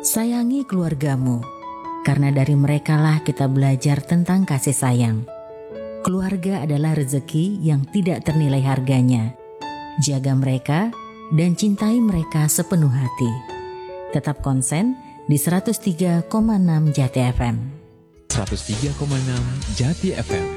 Sayangi keluargamu, karena dari merekalah kita belajar tentang kasih sayang. Keluarga adalah rezeki yang tidak ternilai harganya. Jaga mereka dan cintai mereka sepenuh hati. Tetap konsen di 103,6 Jati FM. 103,6 Jati FM.